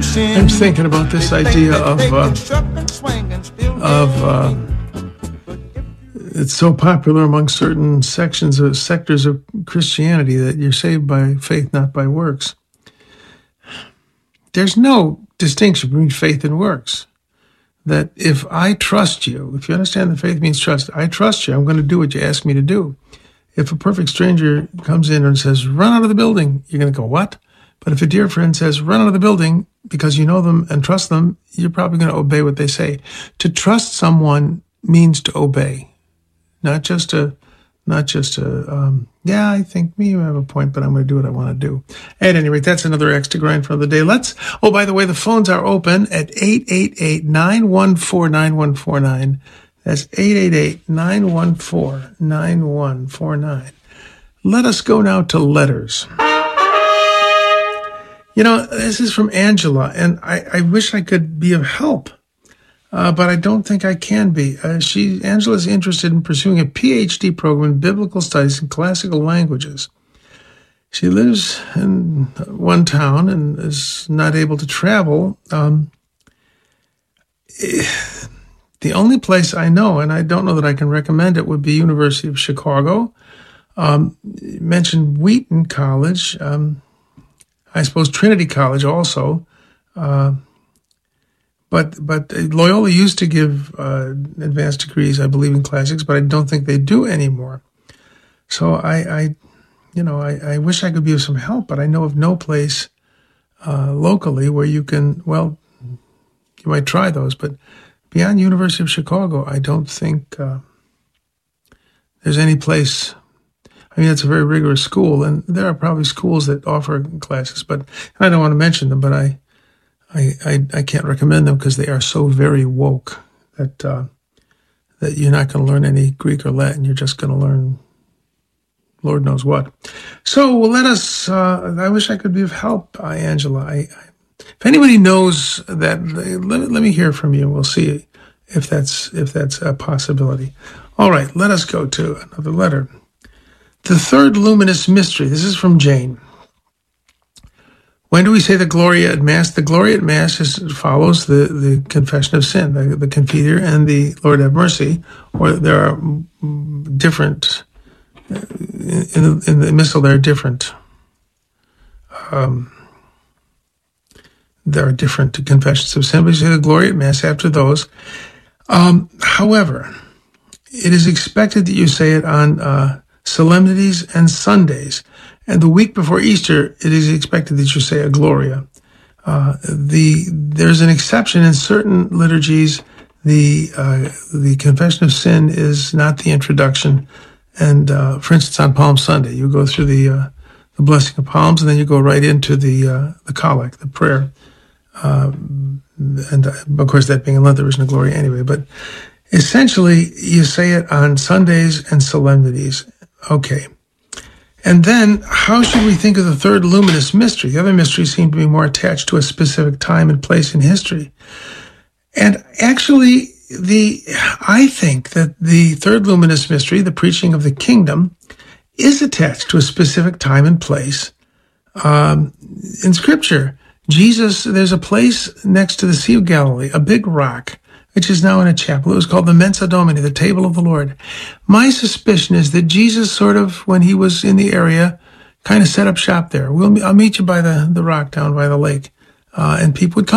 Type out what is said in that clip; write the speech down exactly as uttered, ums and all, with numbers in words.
I'm thinking about this idea of uh, of uh, it's so popular among certain sections of sectors of Christianity that you're saved by faith, not by works. There's no distinction between faith and works. That if I trust you, if you understand that faith means trust, I trust you, I'm going to do what you ask me to do. If a perfect stranger comes in and says, run out of the building, you're going to go, what? But if a dear friend says, run out of the building because you know them and trust them, you're probably going to obey what they say. To trust someone means to obey, not just to, not just to, um, yeah, I think me, you have a point, but I'm going to do what I want to do. At any rate, that's another X to grind for the day. Let's, oh, by the way, the phones are open at eight eight eight, nine one four, nine one four nine. That's eight eight eight, nine one four, nine one four nine. Let us go now to letters. You know, this is from Angela, and I, I wish I could be of help, uh, but I don't think I can be. Uh, she, Angela's interested in pursuing a P H D program in biblical studies and classical languages. She lives in one town and is not able to travel. Um, the only place I know, and I don't know that I can recommend it, would be University of Chicago. Um, you mentioned Wheaton College. Um, I suppose Trinity College also, uh, but but Loyola used to give uh, advanced degrees, I believe, in classics, but I don't think they do anymore. So I, I you know, I, I wish I could be of some help, but I know of no place uh, locally where you can. Well, you might try those, but beyond University of Chicago, I don't think uh, there's any place. I mean, it's a very rigorous school, and there are probably schools that offer classes, but I don't want to mention them, but I I, I, I can't recommend them because they are so very woke that uh, that you're not going to learn any Greek or Latin. You're just going to learn Lord knows what. So well, let us, uh, I wish I could be of help, uh, Angela. I, I, if anybody knows that, let, let me hear from you. We'll see if that's if that's a possibility. All right, let us go to another letter. The third luminous mystery. This is from Jane. When do we say the Gloria at Mass? The Gloria at Mass is, follows the, the confession of sin, the, the Confiteor and the Lord have mercy, or there are different, in the, in the Missal there are different, um, there are different confessions of sin, but you say the Gloria at Mass after those. Um, however, it is expected that you say it on uh, solemnities and Sundays. And the week before Easter, it is expected that you say a Gloria. Uh, the there's an exception in certain liturgies. The uh, the confession of sin is not the introduction. And uh, for instance, on Palm Sunday, you go through the uh, the blessing of palms, and then you go right into the uh, the collect, the prayer. Uh, and uh, of course, that being in Lent, there isn't a Gloria anyway. But essentially, you say it on Sundays and solemnities. Okay. And then, how should we think of the third luminous mystery? The other mysteries seem to be more attached to a specific time and place in history. And actually, the I think that the third luminous mystery, the preaching of the kingdom, is attached to a specific time and place um, in Scripture. Jesus, there's a place next to the Sea of Galilee, a big rock, which is now in a chapel. It was called the Mensa Domini, the Table of the Lord. My suspicion is that Jesus sort of, when he was in the area, kind of set up shop there. We'll, I'll meet you by the, the rock down by the lake. Uh, and people would come.